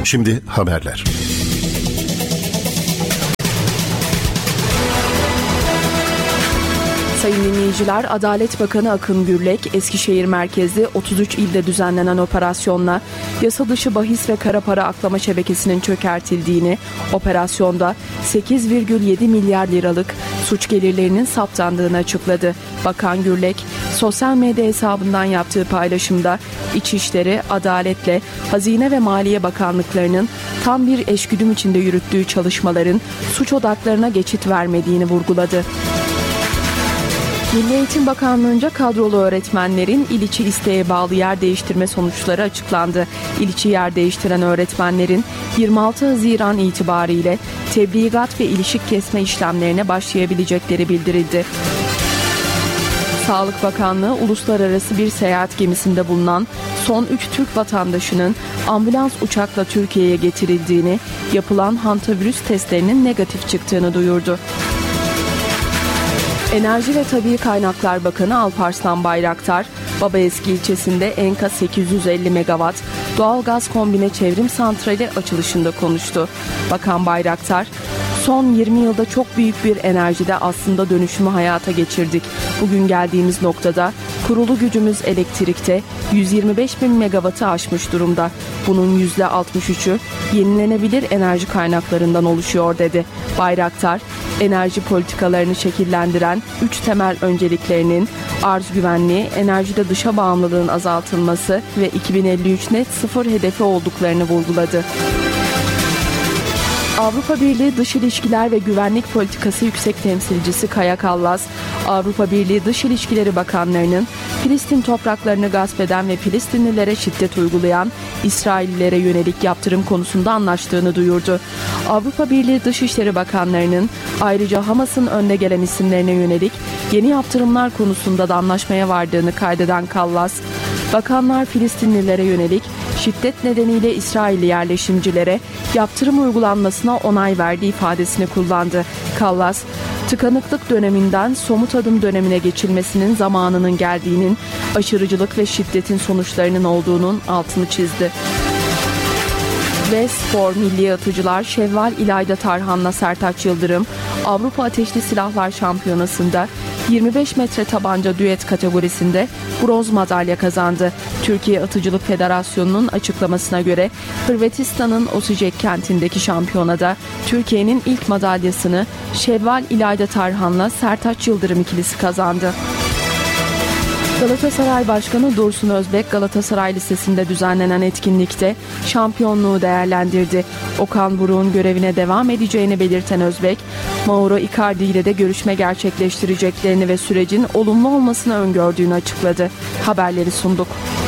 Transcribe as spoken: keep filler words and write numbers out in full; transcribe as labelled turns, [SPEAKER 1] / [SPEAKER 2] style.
[SPEAKER 1] Şimdi haberler.
[SPEAKER 2] Sayın dinleyiciler, Adalet Bakanı Akın Gürlek, Eskişehir merkezli otuz üç ilde düzenlenen operasyonla yasa dışı bahis ve kara para aklama şebekesinin çökertildiğini, operasyonda sekiz virgül yedi milyar liralık suç gelirlerinin saptandığını açıkladı. Bakan Gürlek, sosyal medya hesabından yaptığı paylaşımda İçişleri, Adalet'le Hazine ve Maliye Bakanlıklarının tam bir eşgüdüm içinde yürüttüğü çalışmaların suç odaklarına geçit vermediğini vurguladı. Milli Eğitim Bakanlığı'nca kadrolu öğretmenlerin il içi isteğe bağlı yer değiştirme sonuçları açıklandı. İl içi yer değiştiren öğretmenlerin yirmi altı Haziran itibariyle tebligat ve ilişik kesme işlemlerine başlayabilecekleri bildirildi. Sağlık Bakanlığı, uluslararası bir seyahat gemisinde bulunan son üç Türk vatandaşının ambulans uçakla Türkiye'ye getirildiğini, yapılan hantavirüs testlerinin negatif çıktığını duyurdu. Enerji ve Tabii Kaynaklar Bakanı Alparslan Bayraktar, Babaeski ilçesinde Enka sekiz yüz elli megawatt doğalgaz kombine çevrim santrali açılışında konuştu. Bakan Bayraktar, son yirmi yılda çok büyük bir enerjide aslında dönüşümü hayata geçirdik. Bugün geldiğimiz noktada kurulu gücümüz elektrikte yüz yirmi beş bin megawattı aşmış durumda. Bunun yüzde altmış üçü yenilenebilir enerji kaynaklarından oluşuyor dedi. Bayraktar, enerji politikalarını şekillendiren üç temel önceliklerinin arz güvenliği, enerjide dışa bağımlılığın azaltılması ve iki bin elli üç net sıfır hedefi olduklarını vurguladı. Avrupa Birliği Dış İlişkiler ve Güvenlik Politikası Yüksek Temsilcisi Kaja Kallas, Avrupa Birliği Dış İlişkileri Bakanlarının Filistin topraklarını gasp eden ve Filistinlilere şiddet uygulayan İsraillilere yönelik yaptırım konusunda anlaştığını duyurdu. Avrupa Birliği Dışişleri Bakanlarının ayrıca Hamas'ın önde gelen isimlerine yönelik yeni yaptırımlar konusunda da anlaşmaya vardığını kaydeden Kallas, bakanlar Filistinlilere yönelik şiddet nedeniyle İsrailli yerleşimcilere yaptırım uygulanmasına onay verdiği ifadesini kullandı. Kallas, tıkanıklık döneminden somut adım dönemine geçilmesinin zamanının geldiğinin, aşırıcılık ve şiddetin sonuçlarının olduğunun altını çizdi. Ve spor, milli atıcılar Şevval İlayda Tarhan'la Sertaç Yıldırım, Avrupa Ateşli Silahlar Şampiyonası'nda yirmi beş metre tabanca düet kategorisinde bronz madalya kazandı. Türkiye Atıcılık Federasyonu'nun açıklamasına göre Hırvatistan'ın Osijek kentindeki şampiyonada Türkiye'nin ilk madalyasını Şevval İlayda Tarhan'la Sertaç Yıldırım ikilisi kazandı. Galatasaray Başkanı Dursun Özbek, Galatasaray Lisesi'nde düzenlenen etkinlikte şampiyonluğu değerlendirdi. Okan Buruk'un görevine devam edeceğini belirten Özbek, Mauro Icardi ile de görüşme gerçekleştireceklerini ve sürecin olumlu olmasını öngördüğünü açıkladı. Haberleri sunduk.